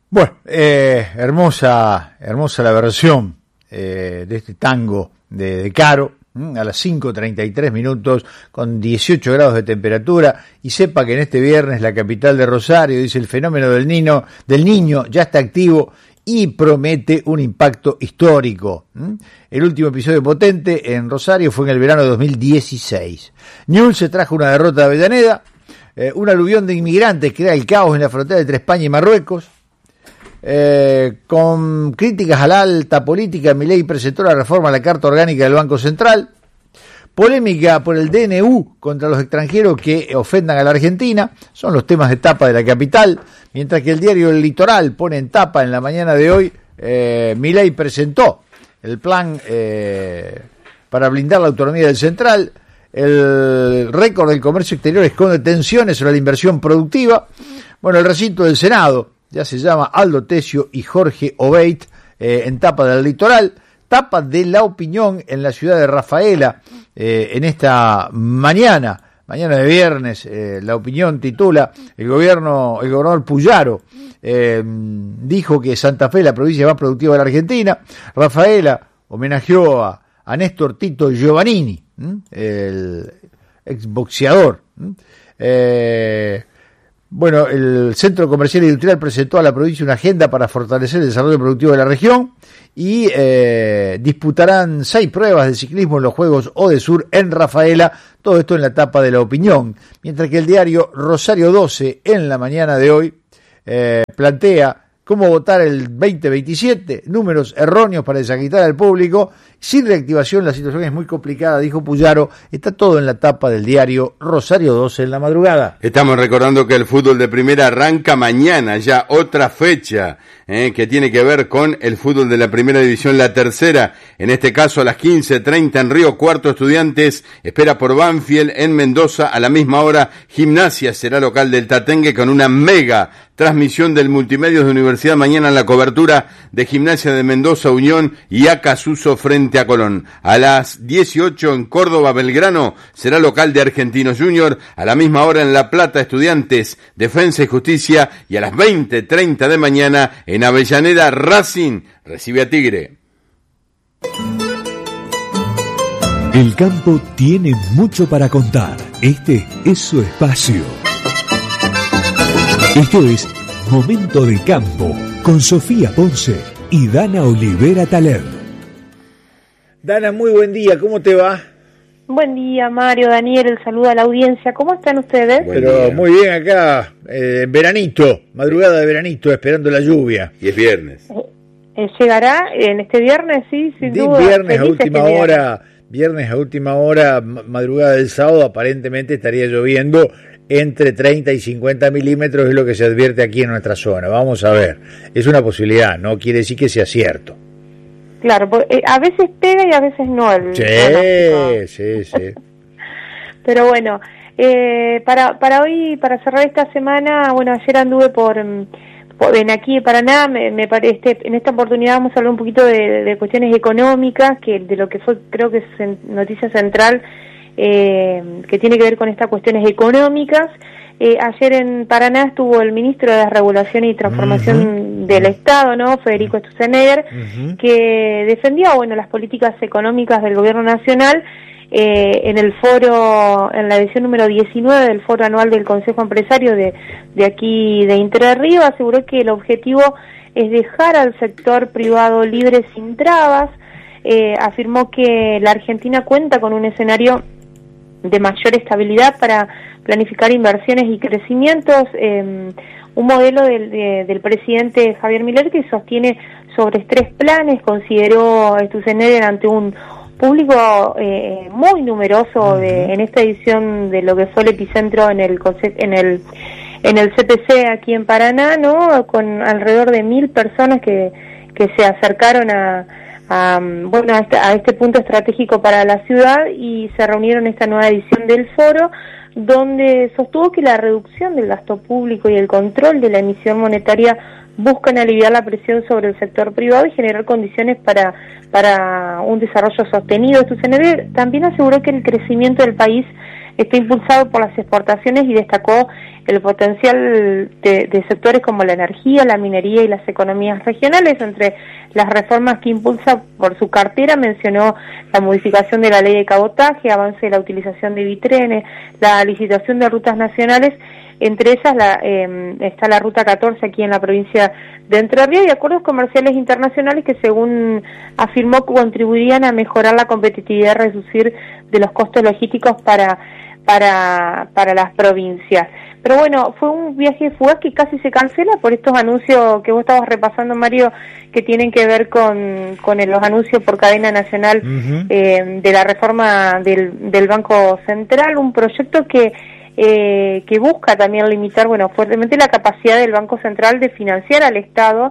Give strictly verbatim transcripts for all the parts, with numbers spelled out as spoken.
Bueno, eh, hermosa, hermosa la versión eh, de este tango de, de Caro, ¿m? A las cinco treinta y tres minutos, con dieciocho grados de temperatura, y sepa que en este viernes la capital de Rosario, dice, el fenómeno del niño, del niño ya está activo y promete un impacto histórico. ¿m? El último episodio potente en Rosario fue en el verano de dos mil dieciséis. Newell's se trajo una derrota de Avellaneda, eh, un aluvión de inmigrantes crea el caos en la frontera entre España y Marruecos. Eh, con críticas a la alta política, Milei presentó la reforma a la Carta Orgánica del Banco Central. Polémica por el D N U contra los extranjeros que ofendan a la Argentina. Son los temas de tapa de la capital. Mientras que el diario El Litoral pone en tapa en la mañana de hoy, eh, Milei presentó el plan eh, para blindar la autonomía del Central. El récord del comercio exterior esconde tensiones sobre la inversión productiva. Bueno, el recinto del Senado ya se llama Aldo Tesio y Jorge Obeit, eh, en tapa del Litoral. Tapa de La Opinión en la ciudad de Rafaela, eh, en esta mañana, mañana de viernes. eh, La Opinión titula, el gobierno, el gobernador Puyaro eh, dijo que Santa Fe es la provincia más productiva de la Argentina. Rafaela homenajeó a, a Néstor Tito Giovannini, ¿m? el exboxeador. ¿m? Eh, Bueno, el Centro Comercial e Industrial presentó a la provincia una agenda para fortalecer el desarrollo productivo de la región y eh, disputarán seis pruebas de ciclismo en los Juegos Odesur en Rafaela, todo esto en la tapa de La Opinión. Mientras que el diario Rosario doce, en la mañana de hoy, eh, plantea cómo votar el veinte veintisiete, números erróneos para desacreditar al público. Sin reactivación la situación es muy complicada, dijo Puyaro. Está todo en la tapa del diario Rosario doce en la madrugada. Estamos recordando que el fútbol de primera arranca mañana, ya otra fecha eh, que tiene que ver con el fútbol de la primera división, la tercera. En este caso a las quince treinta en Río Cuarto, Estudiantes espera por Banfield. En Mendoza a la misma hora Gimnasia será local del Tatengue con una mega transmisión del Multimedios de Universidad mañana en la cobertura de Gimnasia de Mendoza, Unión y Acasuso frente a Colón. A las dieciocho en Córdoba, Belgrano será local de Argentinos Junior. A la misma hora en La Plata, Estudiantes, Defensa y Justicia. Y a las veinte treinta de mañana en Avellaneda, Racing recibe a Tigre. El campo tiene mucho para contar. Este es su espacio. Esto es Momento de Campo, con Sofía Ponce y Dana Olivera Taler. Dana, muy buen día, ¿cómo te va? Buen día, Mario, Daniel, el saludo a la audiencia. ¿Cómo están ustedes? Pero muy bien acá, eh, en veranito, madrugada de veranito, esperando la lluvia. Y es viernes. Eh, eh, ¿Llegará en este viernes? Sí, sin De duda. Viernes a Felices última que hora, viernes a última hora, madrugada del sábado, aparentemente estaría lloviendo entre treinta y cincuenta milímetros, es lo que se advierte aquí en nuestra zona. Vamos a ver, es una posibilidad, no quiere decir que sea cierto. Claro, porque, eh, a veces pega y a veces no el Sí, pronóstico. sí, sí. Pero bueno, eh, para para hoy, para cerrar esta semana, bueno, ayer anduve por, por en aquí en Paraná, me, me parece, en esta oportunidad vamos a hablar un poquito de, de cuestiones económicas, que de lo que fue, creo que es noticia central, eh, que tiene que ver con estas cuestiones económicas. Eh, ayer en Paraná estuvo el ministro de Desregulación y Transformación uh-huh. del Estado, ¿no? Federico Sturzenegger, uh-huh. que defendió, bueno, las políticas económicas del Gobierno Nacional eh, en el foro, en la edición número diecinueve del foro anual del Consejo Empresario de, de aquí de Entre Ríos. Aseguró que el objetivo es dejar al sector privado libre sin trabas. Eh, afirmó que la Argentina cuenta con un escenario de mayor estabilidad para planificar inversiones y crecimientos, eh, un modelo del, de, del presidente Javier Milei que sostiene sobre tres planes. Consideró Sturzenegger ante un público eh, muy numeroso de, en esta edición de lo que fue el epicentro en el en el en el C P C aquí en Paraná, ¿no? Con alrededor de mil personas que que se acercaron a a, bueno, a este, a este punto estratégico para la ciudad y se reunieron en esta nueva edición del foro, donde sostuvo que la reducción del gasto público y el control de la emisión monetaria buscan aliviar la presión sobre el sector privado y generar condiciones para para un desarrollo sostenido. Sturzenegger también aseguró que el crecimiento del país está impulsado por las exportaciones y destacó el potencial de, de sectores como la energía, la minería y las economías regionales. Entre las reformas que impulsa por su cartera mencionó la modificación de la ley de cabotaje, avance de la utilización de bitrenes, la licitación de rutas nacionales. Entre esas la, eh, está la Ruta catorce aquí en la provincia de Entre Ríos y acuerdos comerciales internacionales que, según afirmó, contribuirían a mejorar la competitividad y reducir de los costos logísticos para, para, para las provincias. Pero bueno, fue un viaje fugaz que casi se cancela por estos anuncios que vos estabas repasando, Mario, que tienen que ver con, con los anuncios por cadena nacional uh-huh. eh, de la reforma del, del Banco Central, un proyecto que Eh, que busca también limitar, bueno, fuertemente la capacidad del Banco Central de financiar al Estado.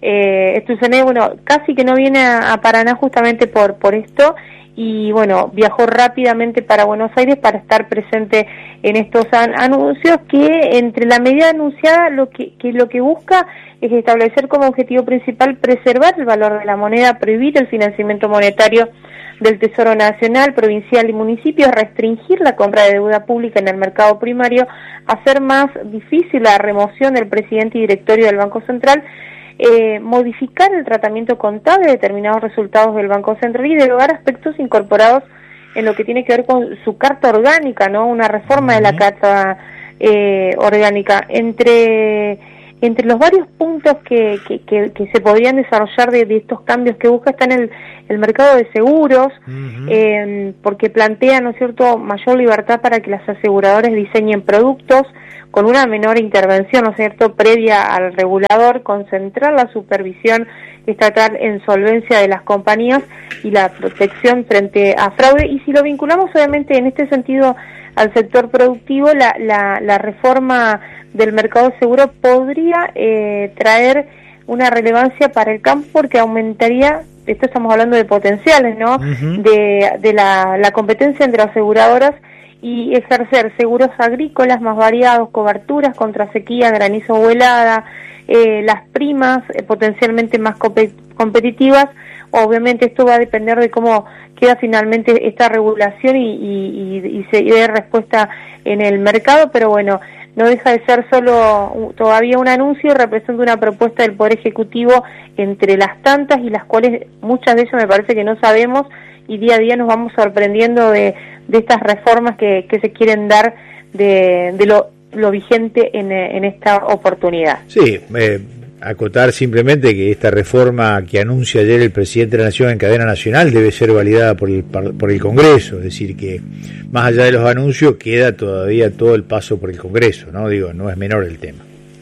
Eh, Sturzenegger, bueno, casi que no viene a, a Paraná justamente por por esto, y bueno, viajó rápidamente para Buenos Aires para estar presente en estos an- anuncios que, entre la medida anunciada, lo que, que lo que busca es establecer como objetivo principal preservar el valor de la moneda, prohibir el financiamiento monetario del Tesoro Nacional, provincial y municipios, restringir la compra de deuda pública en el mercado primario, hacer más difícil la remoción del presidente y directorio del Banco Central, eh, modificar el tratamiento contable de determinados resultados del Banco Central y derogar aspectos incorporados en lo que tiene que ver con su carta orgánica, ¿no? Una reforma de la carta eh, orgánica. Entre Entre los varios puntos que, que, que, que se podrían desarrollar de, de estos cambios que busca está en el, el mercado de seguros, uh-huh. eh, porque plantea, ¿no es cierto?, mayor libertad para que las aseguradoras diseñen productos con una menor intervención, ¿no es cierto?, previa al regulador, concentrar la supervisión estatal en solvencia de las compañías y la protección frente a fraude. Y si lo vinculamos, obviamente, en este sentido al sector productivo, la, la, la reforma del mercado de seguros podría eh, traer una relevancia para el campo, porque aumentaría, esto estamos hablando de potenciales, ¿no?, uh-huh. de, de la, la competencia entre aseguradoras y ejercer seguros agrícolas más variados, coberturas contra sequía, granizo o helada, eh, las primas eh, potencialmente más comp- competitivas. Obviamente esto va a depender de cómo queda finalmente esta regulación y, y, y, y se dé respuesta en el mercado, pero bueno, no deja de ser solo todavía un anuncio, representa una propuesta del Poder Ejecutivo entre las tantas y las cuales muchas de ellas me parece que no sabemos, y día a día nos vamos sorprendiendo de, de estas reformas que, que se quieren dar de, de lo, lo vigente en, en esta oportunidad. Sí, eh, acotar simplemente que esta reforma que anuncia ayer el presidente de la Nación en cadena nacional debe ser validada por el, por el Congreso, es decir, que más allá de los anuncios queda todavía todo el paso por el Congreso, ¿no? Digo, no es menor el tema.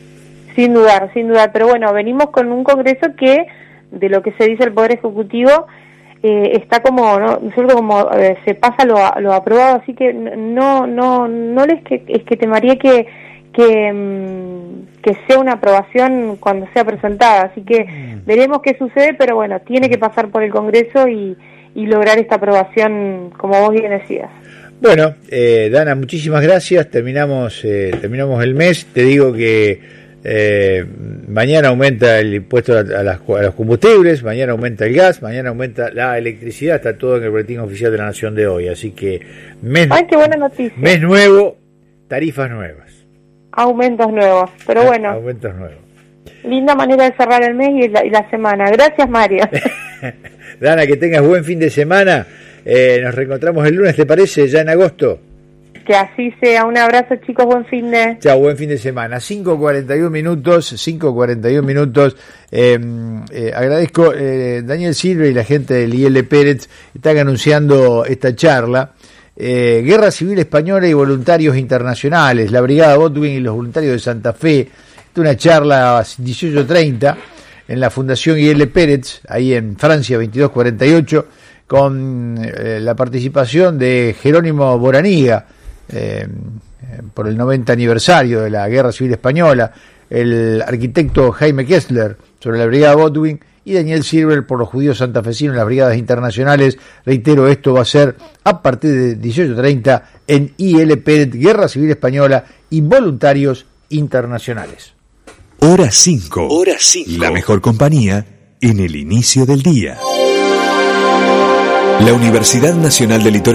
Sin dudar, sin dudar, pero bueno, venimos con un Congreso que, de lo que se dice el Poder Ejecutivo, eh, está como, ¿no? como eh, se pasa lo, lo aprobado, así que no no no les que es que temaría que que que sea una aprobación cuando sea presentada, así que veremos qué sucede, pero bueno, tiene que pasar por el Congreso y, y lograr esta aprobación, como vos bien decías. Bueno, eh, Dana, muchísimas gracias, terminamos eh, terminamos el mes, te digo que Eh, mañana aumenta el impuesto a, a, las, a los combustibles, mañana aumenta el gas, mañana aumenta la electricidad, está todo en el boletín oficial de la Nación de hoy, así que mes, Ay, qué buena noticia. Mes nuevo, tarifas nuevas. Aumentos nuevos, pero ah, bueno. Aumentos nuevos. Linda manera de cerrar el mes y la, y la semana. Gracias, Mario. Dana, que tengas buen fin de semana. Eh, nos reencontramos el lunes, ¿te parece? Ya en agosto. Que así sea. Un abrazo, chicos, buen fin de... Chao, buen fin de semana. cinco cuarenta y uno minutos, cinco cuarenta y uno minutos. Eh, eh, agradezco, eh, Daniel Silva y la gente del I L Pérez están anunciando esta charla. Eh, Guerra Civil Española y Voluntarios Internacionales, la Brigada Botwin y los Voluntarios de Santa Fe. Esta es una charla a dieciocho treinta en la Fundación I L Pérez, ahí en Francia veintidós cuarenta y ocho, con eh, la participación de Jerónimo Boraniga, Eh, por el noventa aniversario de la Guerra Civil Española, el arquitecto Jaime Kessler sobre la Brigada Botwin y Daniel Silver por los judíos santafesinos en las brigadas internacionales. Reitero, esto va a ser a partir de dieciocho treinta en I L Pérez, Guerra Civil Española y Voluntarios Internacionales. Hora cinco. Hora cinco. La mejor compañía en el inicio del día. La Universidad Nacional del Litoral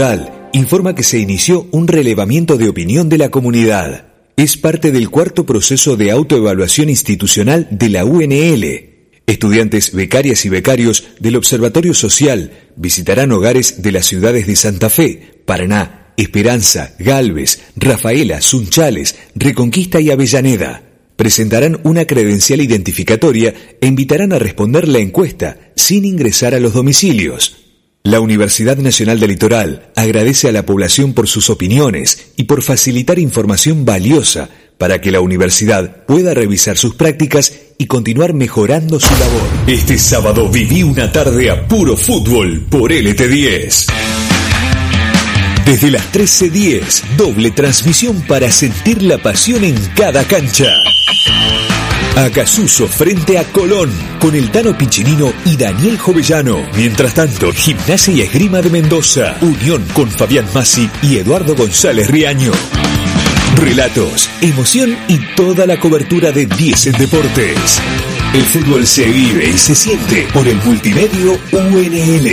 informa que se inició un relevamiento de opinión de la comunidad. Es parte del cuarto proceso de autoevaluación institucional de la U N L. Estudiantes, becarias y becarios del Observatorio Social visitarán hogares de las ciudades de Santa Fe, Paraná, Esperanza, Galvez, Rafaela, Sunchales, Reconquista y Avellaneda. Presentarán una credencial identificatoria e invitarán a responder la encuesta sin ingresar a los domicilios. La Universidad Nacional del Litoral agradece a la población por sus opiniones y por facilitar información valiosa para que la universidad pueda revisar sus prácticas y continuar mejorando su labor. Este sábado viví una tarde a puro fútbol por L T diez. Desde las trece diez, doble transmisión para sentir la pasión en cada cancha. Acasuso frente a Colón, con el Tano Piccinino y Daniel Jovellano. Mientras tanto, Gimnasia y Esgrima de Mendoza, Unión con Fabián Massi y Eduardo González Riaño. Relatos, emoción y toda la cobertura de diez en Deportes. El fútbol se vive y se siente por el multimedio U N L.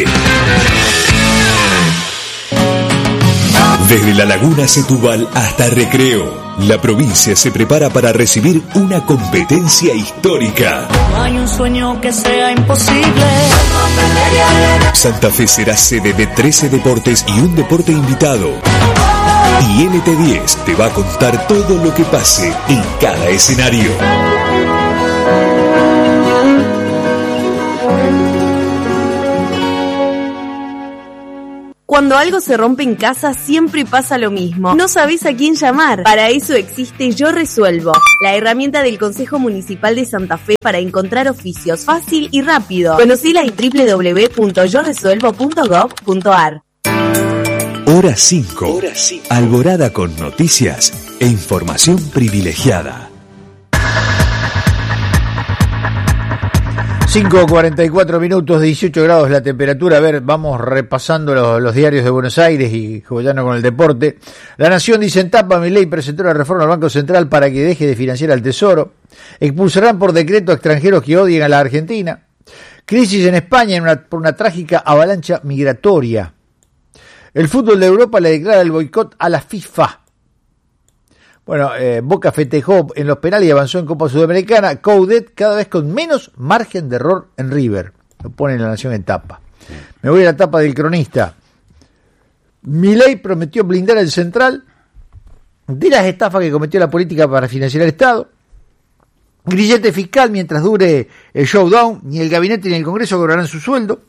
Desde la Laguna Setúbal hasta Recreo, la provincia se prepara para recibir una competencia histórica. No hay un sueño que sea imposible. Santa Fe será sede de trece deportes y un deporte invitado. Y L T diez te va a contar todo lo que pase en cada escenario. Cuando algo se rompe en casa, siempre pasa lo mismo. No sabés a quién llamar. Para eso existe Yo Resuelvo, la herramienta del Consejo Municipal de Santa Fe para encontrar oficios fácil y rápido. Conocila en doble u doble u doble u punto yo resuelvo punto gob punto ar. Hora cinco. Alborada con noticias e información privilegiada. cinco cuarenta y cuatro minutos, dieciocho grados la temperatura. A ver, vamos repasando los, los diarios de Buenos Aires y Jovellanos con el deporte. La Nación dice en tapa: Milei presentó la reforma al Banco Central para que deje de financiar al Tesoro. Expulsarán por decreto a extranjeros que odien a la Argentina. Crisis en España en una, por una trágica avalancha migratoria. El fútbol de Europa le declara el boicot a la FIFA. Bueno, eh, Boca festejó en los penales y avanzó en Copa Sudamericana. Coudet cada vez con menos margen de error en River. Lo pone La Nación en tapa. Me voy a la tapa del Cronista. Milei prometió blindar el Central de las estafas que cometió la política para financiar el Estado. Grillete fiscal mientras dure el showdown. Ni el gabinete ni el Congreso cobrarán su sueldo.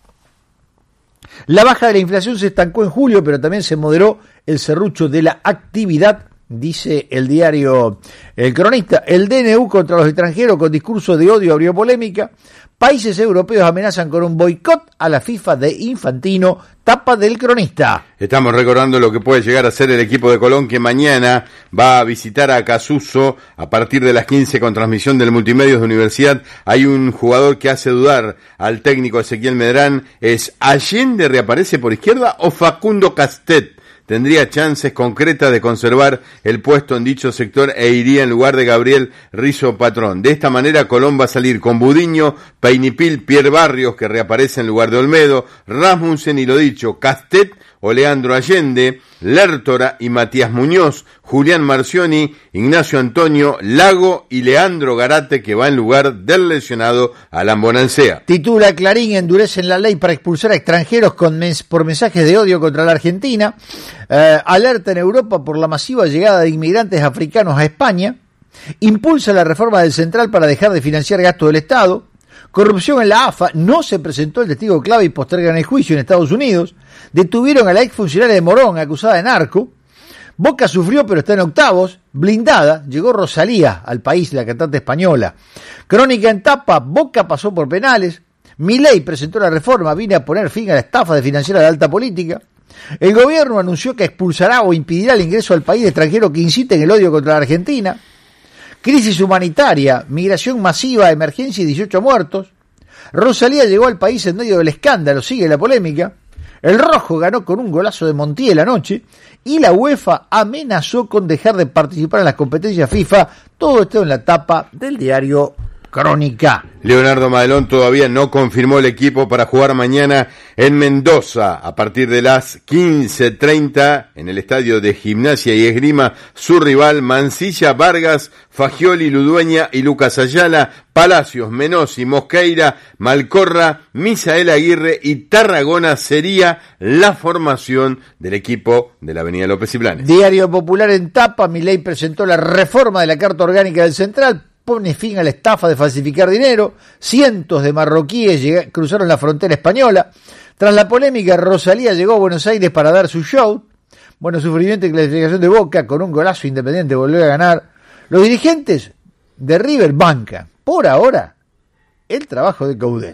La baja de la inflación se estancó en julio, pero también se moderó el serrucho de la actividad. Dice el diario El Cronista. El D N U contra los extranjeros con discurso de odio abrió polémica. Países europeos amenazan con un boicot a la FIFA de Infantino. Tapa del Cronista. Estamos recordando lo que puede llegar a ser el equipo de Colón, que mañana va a visitar a Acasuso a partir de las quince con transmisión del Multimedios de Universidad. Hay un jugador que hace dudar al técnico Ezequiel Medrán. ¿Es Allende reaparece por izquierda o Facundo Castet tendría chances concretas de conservar el puesto en dicho sector e iría en lugar de Gabriel Rizzo Patrón? De esta manera Colón va a salir con Budiño, Peinipil, Pierre Barrios, que reaparece en lugar de Olmedo, Rasmussen y lo dicho, Castet o Leandro Allende, Lertora y Matías Muñoz, Julián Marcioni, Ignacio Antonio, Lago y Leandro Garate, que va en lugar del lesionado Alan Bonancea. Titula Clarín: endurecen la ley para expulsar a extranjeros con mens- por mensajes de odio contra la Argentina. Eh, alerta en Europa por la masiva llegada de inmigrantes africanos a España. Impulsa la reforma del Central para dejar de financiar gastos del Estado. Corrupción en la A F A, no se presentó el testigo clave y postergan el juicio en Estados Unidos. Detuvieron a la exfuncionaria de Morón acusada de narco. Boca sufrió pero está en octavos. Blindada, llegó Rosalía al país, la cantante española. Crónica en tapa: Boca pasó por penales. Milei presentó la reforma, viene a poner fin a la estafa de financiar a la alta política. El gobierno anunció que expulsará o impedirá el ingreso al país de extranjeros que inciten el odio contra la Argentina. Crisis humanitaria, migración masiva, emergencia y dieciocho muertos. Rosalía llegó al país en medio del escándalo, sigue la polémica. El Rojo ganó con un golazo de Montiel anoche. Y la UEFA amenazó con dejar de participar en las competencias FIFA. Todo esto en la tapa del diario Crónica. Leonardo Madelón todavía no confirmó el equipo para jugar mañana en Mendoza a partir de las quince treinta en el estadio de Gimnasia y Esgrima. Su rival Mansilla, Vargas, Fagioli, Ludueña y Lucas Ayala, Palacios, Menossi, Mosqueira, Malcorra, Misael Aguirre y Tarragona sería la formación del equipo de la Avenida López y Blanes. Diario Popular en tapa, Milei presentó la reforma de la Carta Orgánica del Central, pone fin a la estafa de falsificar dinero, cientos de marroquíes lleg- cruzaron la frontera española. Tras la polémica, Rosalía llegó a Buenos Aires para dar su show. Bueno, sufrimiento y clasificación de Boca, con un golazo Independiente volvió a ganar. Los dirigentes de River bancan, por ahora, el trabajo de Coudet.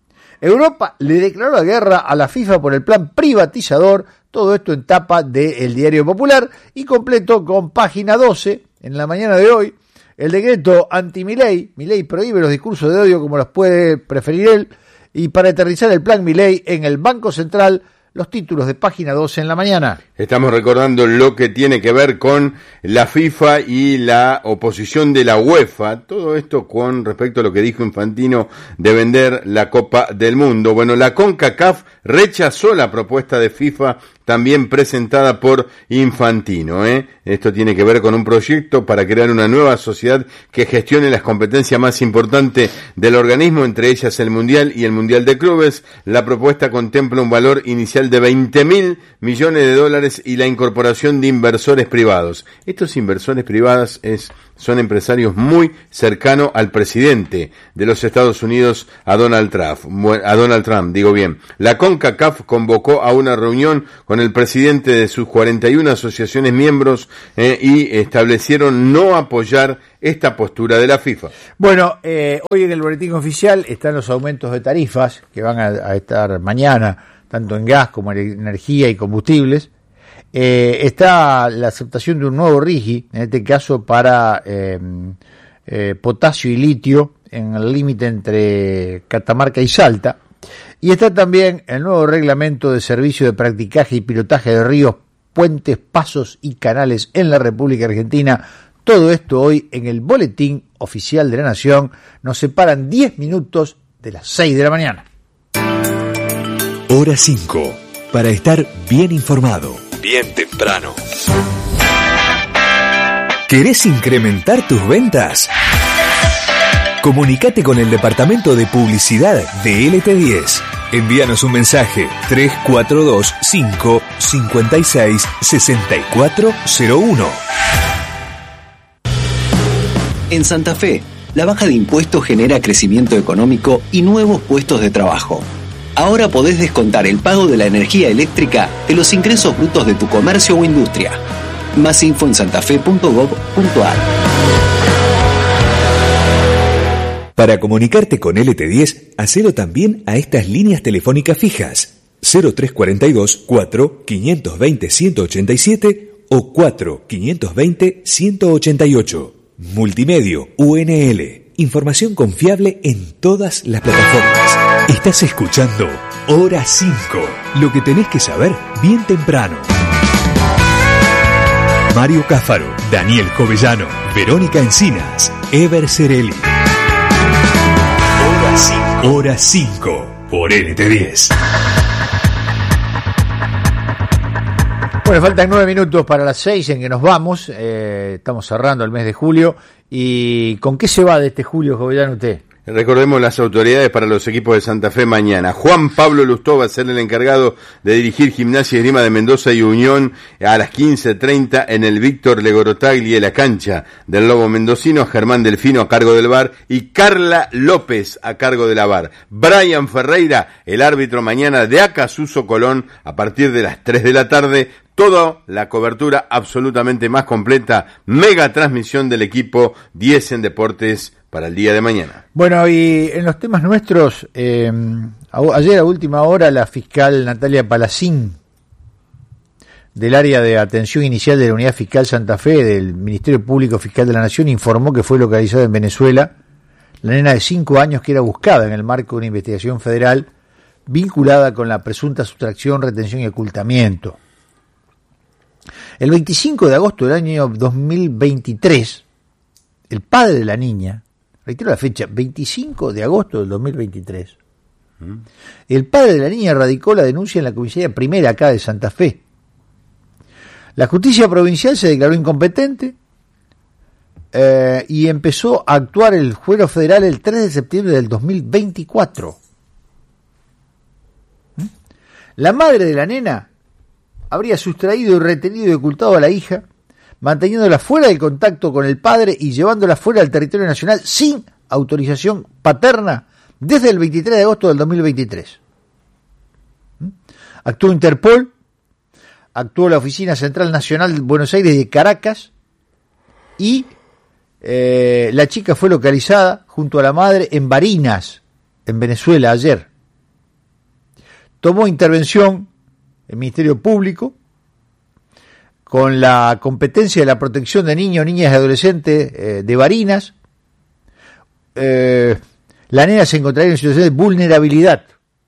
Europa le declaró la guerra a la FIFA por el plan privatizador, todo esto en tapa del Diario Popular, y completo con página doce, en la mañana de hoy, el decreto anti-Milei. Milei prohíbe los discursos de odio como los puede preferir él, y para aterrizar el plan Milei en el Banco Central, los títulos de página doce en la mañana. Estamos recordando lo que tiene que ver con la FIFA y la oposición de la UEFA. Todo esto con respecto a lo que dijo Infantino de vender la Copa del Mundo. Bueno, la CONCACAF rechazó la propuesta de FIFA también presentada por Infantino, ¿eh? Esto tiene que ver con un proyecto para crear una nueva sociedad que gestione las competencias más importantes del organismo, entre ellas el Mundial y el Mundial de Clubes. La propuesta contempla un valor inicial de veinte mil millones de dólares y la incorporación de inversores privados. Estos inversores privados es, son empresarios muy cercanos al presidente de los Estados Unidos, a Donald Trump, a Donald Trump, digo bien. La CONCACAF convocó a una reunión con el presidente de sus cuarenta y una asociaciones miembros eh, y establecieron no apoyar esta postura de la FIFA. Bueno, eh, hoy en el boletín oficial están los aumentos de tarifas que van a, a estar mañana, tanto en gas como en energía y combustibles. Eh, está la aceptación de un nuevo RIGI, en este caso para eh, eh, potasio y litio, en el límite entre Catamarca y Salta. Y está también el nuevo reglamento de servicio de practicaje y pilotaje de ríos, puentes, pasos y canales en la República Argentina. Todo esto hoy en el boletín oficial de la Nación. Nos separan diez minutos de las seis de la mañana. Hora cinco, para estar bien informado, bien temprano. ¿Querés incrementar tus ventas? Comunicate con el departamento de publicidad de L T diez. Envíanos un mensaje tres cuatro dos cinco cinco seis seis cuatro cero uno. En Santa Fe, la baja de impuestos genera crecimiento económico y nuevos puestos de trabajo. Ahora podés descontar el pago de la energía eléctrica de los ingresos brutos de tu comercio o industria. Más info en santafe punto gob punto ar. Para comunicarte con L T diez, hacelo también a estas líneas telefónicas fijas: cero tres cuatro dos cuatro cinco dos cero uno ocho siete o cuatro cinco dos cero uno ocho ocho. Multimedio U N L. Información confiable en todas las plataformas. Estás escuchando Hora cinco. Lo que tenés que saber bien temprano. Mario Cáfaro, Daniel Jovellano, Verónica Encinas, Ever Cerelli. Hora cinco. Hora cinco por L T diez. Bueno, faltan nueve minutos para las seis en que nos vamos. Eh, estamos cerrando el mes de julio. ¿Y con qué se va de este julio, Jovellano, usted? Recordemos las autoridades para los equipos de Santa Fe mañana. Juan Pablo Lustó va a ser el encargado de dirigir Gimnasia y Esgrima de Mendoza y Unión a las quince treinta en el Víctor Legorotagli en la cancha del Lobo Mendocino. Germán Delfino a cargo del V A R y Carla López a cargo de la V A R. Brian Ferreira, el árbitro mañana de Acasuso Colón a partir de las tres de la tarde. Toda la cobertura absolutamente más completa, mega transmisión del equipo diez en Deportes para el día de mañana. Bueno, y en los temas nuestros, eh, ayer a última hora la fiscal Natalia Palacín, del área de atención inicial de la Unidad Fiscal Santa Fe del Ministerio Público Fiscal de la Nación, informó que fue localizada en Venezuela la nena de cinco años que era buscada en el marco de una investigación federal vinculada con la presunta sustracción, retención y ocultamiento. El veinticinco de agosto del año dos mil veintitrés, el padre de la niña reitero la fecha, veinticinco de agosto del dos mil veintitrés. ¿Mm? El padre de la niña radicó la denuncia en la comisaría primera acá de Santa Fe. La justicia provincial se declaró incompetente eh, y empezó a actuar el fuero federal el tres de septiembre del dos mil veinticuatro. ¿Mm? La madre de la nena habría sustraído y retenido y ocultado a la hija, manteniéndola fuera del contacto con el padre y llevándola fuera del territorio nacional sin autorización paterna desde el veintitrés de agosto del dos mil veintitrés. ¿Mm? Actuó Interpol, actuó la Oficina Central Nacional de Buenos Aires de Caracas y eh, la chica fue localizada junto a la madre en Barinas, en Venezuela, ayer. Tomó intervención el Ministerio Público con la competencia de la protección de niños, niñas y adolescentes eh, de Barinas. Eh, la nena se encontraría en situación de vulnerabilidad,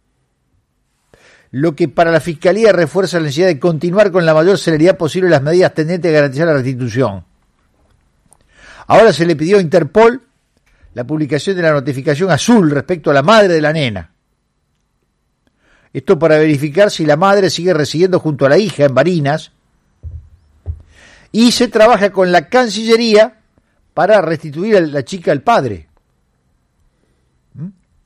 lo que para la Fiscalía refuerza la necesidad de continuar con la mayor celeridad posible las medidas tendentes a garantizar la restitución. Ahora se le pidió a Interpol la publicación de la notificación azul respecto a la madre de la nena. Esto para verificar si la madre sigue residiendo junto a la hija en Barinas, y se trabaja con la Cancillería para restituir a la chica al padre. ¿Mm?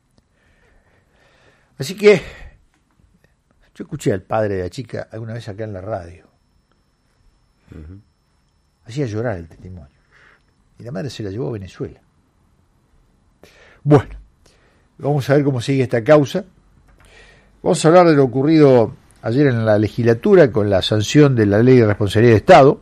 Así que yo escuché al padre de la chica alguna vez acá en la radio. Uh-huh. Hacía llorar el testimonio. Y la madre se la llevó a Venezuela. Bueno, vamos a ver cómo sigue esta causa. Vamos a hablar de lo ocurrido ayer en la legislatura con la sanción de la Ley de Responsabilidad de Estado,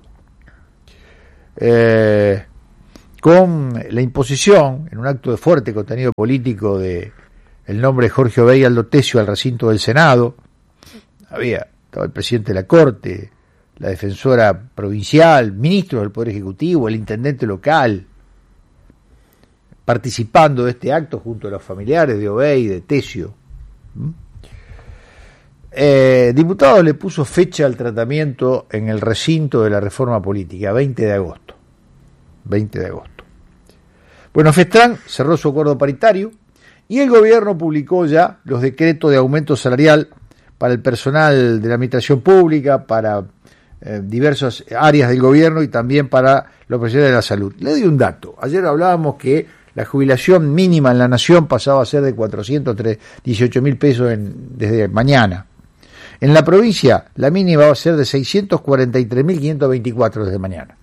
eh, con la imposición, en un acto de fuerte contenido político, de el nombre de Jorge Obey Aldo Tesio al recinto del Senado. Había, estaba el presidente de la Corte, la defensora provincial, ministros del Poder Ejecutivo, el intendente local, participando de este acto junto a los familiares de Obey y de Tesio. ¿Mm? Eh, diputado le puso fecha al tratamiento en el recinto de la reforma política, veinte de agosto. veinte de agosto. Bueno, Festrán cerró su acuerdo paritario y el gobierno publicó ya los decretos de aumento salarial para el personal de la administración pública, para eh, diversas áreas del gobierno y también para los profesionales de la salud. Le doy un dato. Ayer hablábamos que la jubilación mínima en la nación pasaba a ser de cuatrocientos dieciocho mil pesos en, desde mañana. En la provincia, la mínima va a ser de seiscientos cuarenta y tres mil quinientos veinticuatro desde mañana.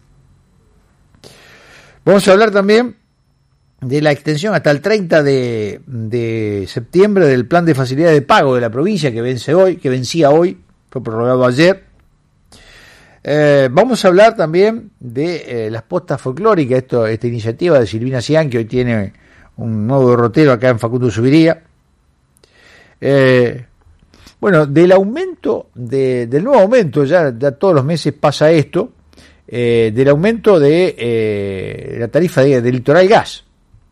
Vamos a hablar también de la extensión hasta el treinta de, de septiembre del plan de facilidad de pago de la provincia que vence hoy, que vencía hoy, fue prorrogado ayer. Eh, vamos a hablar también de eh, las postas folclóricas, esto, esta iniciativa de Silvina Cian, que hoy tiene un nuevo derrotero acá en Facundo Subiría. Eh, bueno, del aumento, de, del nuevo aumento, ya, ya todos los meses pasa esto, eh, del aumento de eh, la tarifa de, del litoral gas.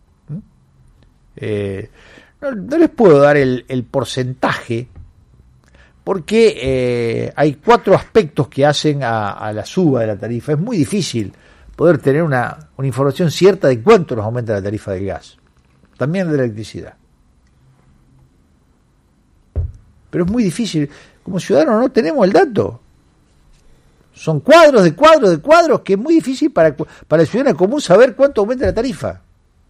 Eh, no, no les puedo dar el, el porcentaje porque eh, hay cuatro aspectos que hacen a, a la suba de la tarifa. Es muy difícil poder tener una, una información cierta de cuánto nos aumenta la tarifa del gas, también de la electricidad. Pero es muy difícil, como ciudadanos no tenemos el dato. Son cuadros de cuadros de cuadros que es muy difícil para, para el ciudadano común saber cuánto aumenta la tarifa.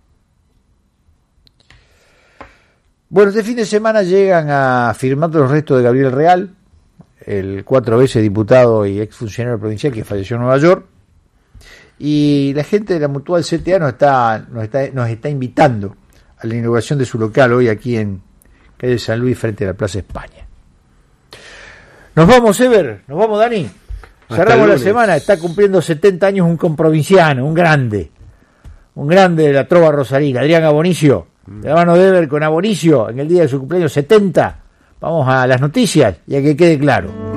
Bueno, este fin de semana llegan a firmar los restos de Gabriel Real, el cuatro veces diputado y exfuncionario provincial que falleció en Nueva York, y la gente de la Mutual C T A nos está, nos está, nos está invitando a la inauguración de su local hoy aquí en calle San Luis frente a la Plaza España. Nos vamos, Ever, nos vamos, Dani. Cerramos la semana, está cumpliendo setenta años un comprovinciano, un grande, un grande de la trova rosarina, Adrián Abonicio. De la mano de Ever con Abonicio en el día de su cumpleaños setenta. Vamos a las noticias y a que quede claro.